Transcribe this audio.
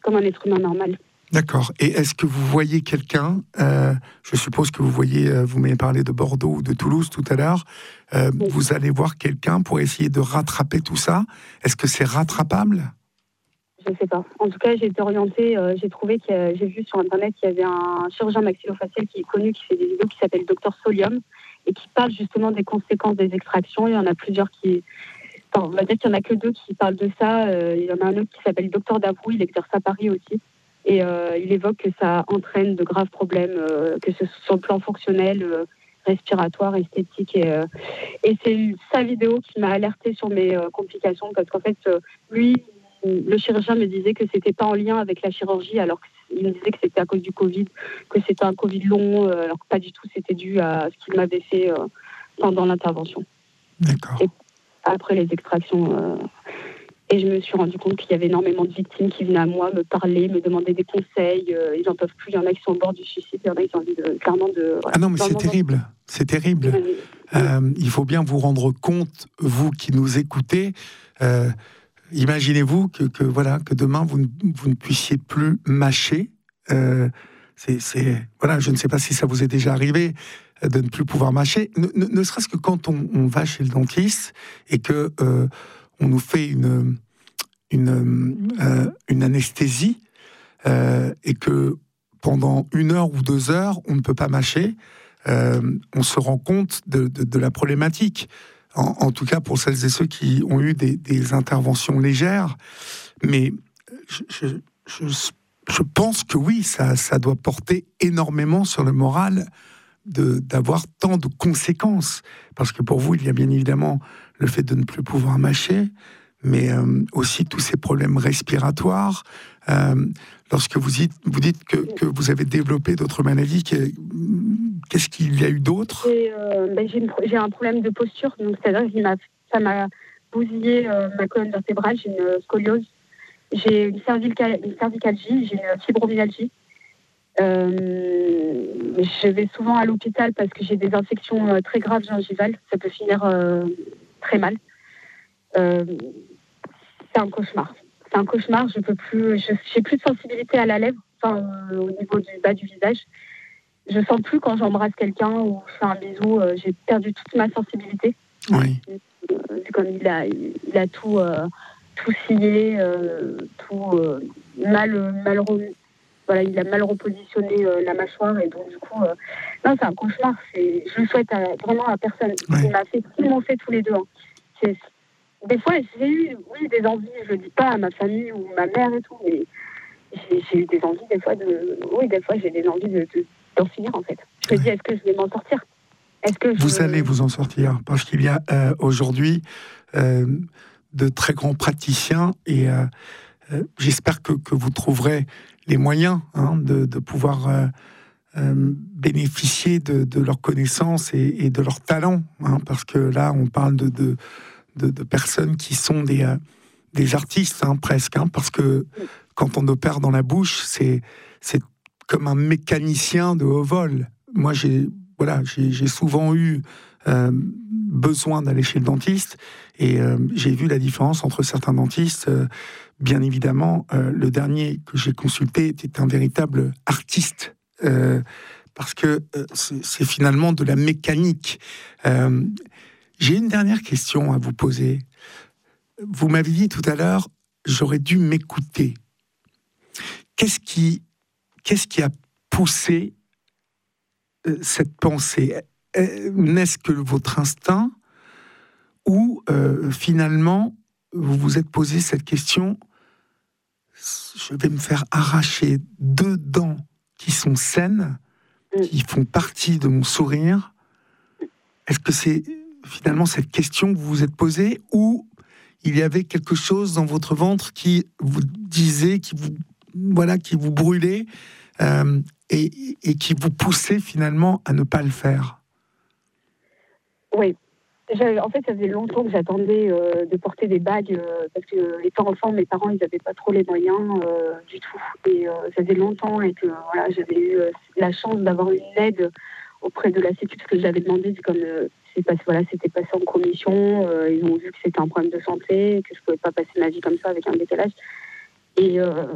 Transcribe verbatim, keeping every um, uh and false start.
comme un être humain normal. D'accord. Et est-ce que vous voyez quelqu'un, euh, je suppose que vous voyez, euh, vous m'avez parlé de Bordeaux ou de Toulouse tout à l'heure, euh, oui. Vous allez voir quelqu'un pour essayer de rattraper tout ça. Est-ce que c'est rattrapable ? Je ne sais pas. En tout cas, j'ai été orientée, euh, j'ai trouvé que j'ai vu sur Internet qu'il y avait un chirurgien maxillofacial qui est connu, qui fait des vidéos, qui s'appelle Docteur Solium, et qui parle justement des conséquences des extractions. Il y en a plusieurs qui... Enfin, on va dire qu'il n'y en a que deux qui parlent de ça. Euh, il y en a un autre qui s'appelle Docteur Davout, il exerce à Paris aussi. Et euh, il évoque que ça entraîne de graves problèmes, euh, que ce soit sur le plan fonctionnel, euh, respiratoire, esthétique. Et, euh, et c'est sa vidéo qui m'a alertée sur mes euh, complications, parce qu'en fait, euh, lui, le chirurgien me disait que c'était pas en lien avec la chirurgie, alors qu'il me disait que c'était à cause du Covid, que c'était un Covid long, euh, alors que pas du tout, c'était dû à ce qu'il m'avait fait euh, pendant l'intervention. D'accord. Et après les extractions... Euh, Et je me suis rendu compte qu'il y avait énormément de victimes qui venaient à moi me parler, me demander des conseils. Euh, ils n'en peuvent plus. Il y en a qui sont au bord du suicide. Il y en a qui ont envie de, clairement de... Voilà, ah non, mais c'est terrible. C'est terrible. Oui. Euh, il faut bien vous rendre compte, vous qui nous écoutez, euh, imaginez-vous que, que, voilà, que demain, vous ne, vous ne puissiez plus mâcher. Euh, c'est, c'est, voilà, je ne sais pas si ça vous est déjà arrivé de ne plus pouvoir mâcher. Ne, ne, ne serait-ce que quand on, on va chez le dentiste et que... Euh, on nous fait une, une, euh, une anesthésie euh, et que pendant une heure ou deux heures, on ne peut pas mâcher, euh, on se rend compte de, de, de la problématique. En, en tout cas, pour celles et ceux qui ont eu des, des interventions légères. Mais je, je, je, je pense que oui, ça, ça doit porter énormément sur le moral de, d'avoir tant de conséquences. Parce que pour vous, il y a bien évidemment le fait de ne plus pouvoir mâcher, mais euh, aussi tous ces problèmes respiratoires. Euh, lorsque vous dites, vous dites que, que vous avez développé d'autres maladies, qu'est-ce qu'il y a eu d'autre ? Et, euh, ben, j'ai, une, j'ai un problème de posture, donc c'est-à-dire que ça m'a bousillé euh, ma colonne vertébrale, j'ai une scoliose, j'ai une, cervical, une cervicalgie, j'ai une fibromyalgie. Euh, je vais souvent à l'hôpital parce que j'ai des infections euh, très graves gingivales, ça peut finir euh, très mal. Euh, c'est un cauchemar. C'est un cauchemar. Je peux plus. Je j'ai plus de sensibilité à la lèvre, enfin euh, au niveau du bas du visage. Je sens plus quand j'embrasse quelqu'un ou je fais un bisou. Euh, j'ai perdu toute ma sensibilité. Oui. Euh, comme il a, il a tout, euh, tout scié, euh, tout euh, mal, mal re, voilà, il a mal repositionné euh, la mâchoire et donc du coup, euh, non, c'est un cauchemar. C'est, je le souhaite à, vraiment à personne. Oui. Il m'a fait, ils m'ont fait tous les deux. Hein. C'est, Des fois, j'ai eu, oui, des envies, je ne dis pas à ma famille ou ma mère et tout, mais j'ai, j'ai eu des envies, des fois, de... Oui, des fois, j'ai des envies de, de, d'en finir, en fait. Je me dis, est-ce que je vais m'en sortir ? Est-ce que je... Vous allez vous en sortir, parce qu'il y a euh, aujourd'hui euh, de très grands praticiens, et euh, euh, j'espère que, que vous trouverez les moyens hein, de, de pouvoir... Euh, Euh, bénéficier de, de leurs connaissances et, et de leurs talents, hein, parce que là, on parle de, de, de, de personnes qui sont des, euh, des artistes, hein, presque, hein, parce que quand on opère dans la bouche, c'est, c'est comme un mécanicien de haut vol. Moi, j'ai, voilà, j'ai, j'ai souvent eu euh, besoin d'aller chez le dentiste, et euh, j'ai vu la différence entre certains dentistes. Euh, bien évidemment, euh, le dernier que j'ai consulté était un véritable artiste. Euh, parce que euh, c'est, c'est finalement de la mécanique. Euh, j'ai une dernière question à vous poser. Vous m'avez dit tout à l'heure, j'aurais dû m'écouter. Qu'est-ce qui, qu'est-ce qui a poussé euh, cette pensée ? euh, N'est-ce que votre instinct ou euh, finalement vous vous êtes posé cette question ? Je vais me faire arracher deux dents qui sont saines, qui font partie de mon sourire. Est-ce que c'est finalement cette question que vous vous êtes posée, ou il y avait quelque chose dans votre ventre qui vous disait, qui vous, voilà, qui vous brûlait euh, et, et qui vous poussait finalement à ne pas le faire ? Oui. J'avais, en fait, ça faisait longtemps que j'attendais euh, de porter des bagues euh, parce que étant enfant, mes parents, ils n'avaient pas trop les moyens euh, du tout. Et euh, ça faisait longtemps et que voilà, j'avais eu euh, la chance d'avoir une aide auprès de la Sécu, parce que j'avais demandé, comme euh, c'est passé, voilà, c'était passé en commission, euh, ils ont vu que c'était un problème de santé, que je pouvais pas passer ma vie comme ça avec un décalage. Et, euh,